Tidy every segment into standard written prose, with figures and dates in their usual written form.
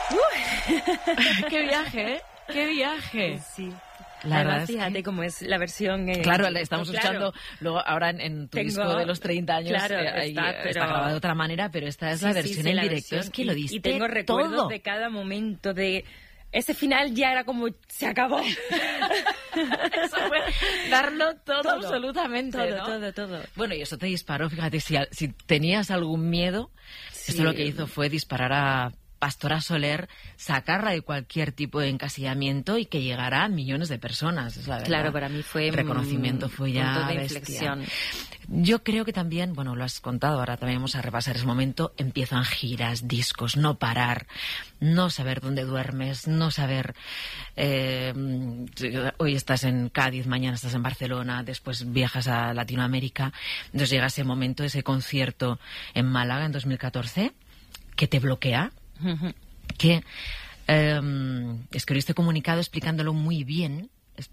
¡Qué viaje, eh! ¡Qué viaje! Sí. La Además, verdad fíjate cómo es la versión... Claro, la estamos escuchando luego ahora en tu disco de los 30 años. Claro, está grabado de otra manera, pero esta es la versión en directo. Es que lo diste. Y tengo recuerdos todo. de cada momento de... Ese final ya era como, se acabó. Eso fue darlo todo absolutamente. Todo. Bueno, y eso te disparó, fíjate, si tenías algún miedo, esto lo que hizo fue disparar a Pastora Soler, sacarla de cualquier tipo de encasillamiento y que llegara a millones de personas. Es la verdad. Claro, para mí fue... El reconocimiento fue ya punto de bestia. inflexión. Yo creo que también, bueno, lo has contado, ahora también vamos a repasar ese momento, empiezan giras, discos, no parar, no saber dónde duermes, no saber... hoy estás en Cádiz, mañana estás en Barcelona, después viajas a Latinoamérica. Entonces llega ese momento, ese concierto en Málaga en 2014, que te bloquea, que escribiste comunicado explicándolo muy bien,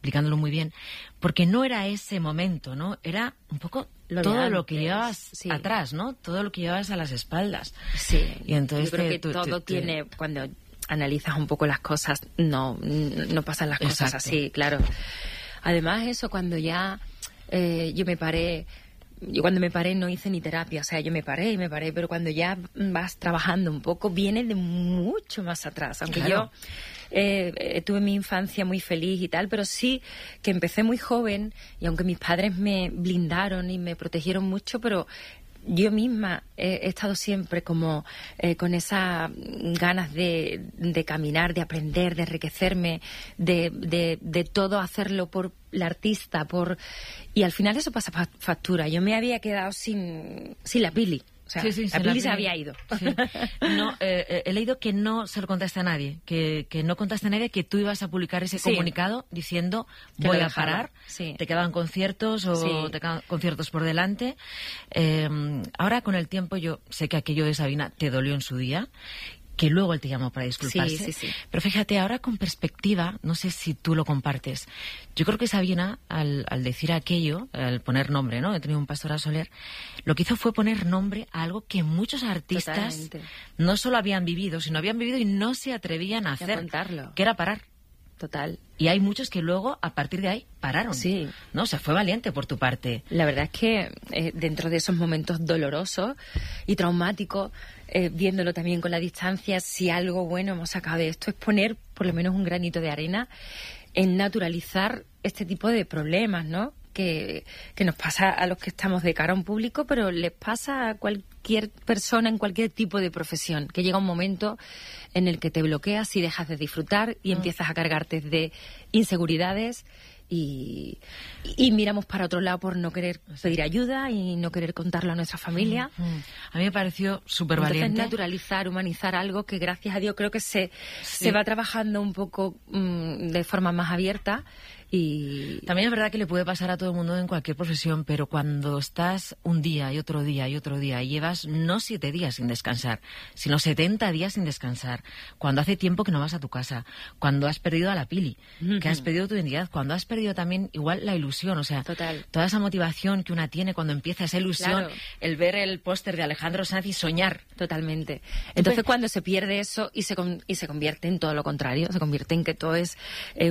porque no era ese momento, ¿no? Era un poco todo lo que llevabas atrás, ¿no? Todo lo que llevabas a las espaldas. Sí. Y entonces yo creo que todo tiene, cuando analizas un poco las cosas, no pasan las cosas así, claro. Además, eso, cuando ya yo cuando me paré no hice ni terapia, o sea, yo me paré, pero cuando ya vas trabajando un poco, viene de mucho más atrás, aunque yo tuve mi infancia muy feliz y tal, pero sí que empecé muy joven, y aunque mis padres me blindaron y me protegieron mucho, pero yo misma he estado siempre como con esas ganas de caminar, de aprender, de enriquecerme, de todo hacerlo por la artista, y al final eso pasa factura. Yo me había quedado sin la Pili. O sea, la Pili se había ido. Sí. No, he leído que no se lo contaste a nadie, que no contaste a nadie que tú ibas a publicar ese comunicado diciendo voy a parar, te quedaban conciertos o te quedaban conciertos por delante. Ahora con el tiempo yo sé que aquello de Sabina te dolió en su día, que luego él te llamó para disculparse. Sí. Pero fíjate, ahora con perspectiva, no sé si tú lo compartes, yo creo que Sabina, al decir aquello, al poner nombre, ¿no? He tenido un Pastora Soler, lo que hizo fue poner nombre a algo que muchos artistas no solo habían vivido, sino habían vivido y no se atrevían a hacer, que era parar. Total. Y hay muchos que luego, a partir de ahí, pararon. Sí. ¿No? O sea, fue valiente por tu parte. La verdad es que dentro de esos momentos dolorosos y traumáticos, viéndolo también con la distancia, si algo bueno hemos sacado de esto es poner por lo menos un granito de arena en naturalizar este tipo de problemas, ¿no? Que nos pasa a los que estamos de cara a un público, pero les pasa a cualquier persona en cualquier tipo de profesión, que llega un momento en el que te bloqueas y dejas de disfrutar y empiezas a cargarte de inseguridades y miramos para otro lado por no querer pedir ayuda y no querer contarlo a nuestra familia. A mí me pareció súper valiente. Entonces, naturalizar, humanizar algo que, gracias a Dios, creo que se va trabajando un poco de forma más abierta. Y también es verdad que le puede pasar a todo el mundo en cualquier profesión, pero cuando estás un día y otro día y otro día y llevas no 7 días sin descansar, sino 70 días sin descansar, cuando hace tiempo que no vas a tu casa, cuando has perdido a la Pili, que has perdido tu identidad, cuando has perdido también igual la ilusión, o sea, toda esa motivación que una tiene cuando empieza esa ilusión, el ver el póster de Alejandro Sanz y soñar. Totalmente. Entonces cuando se pierde eso y se convierte en todo lo contrario, se convierte en que todo es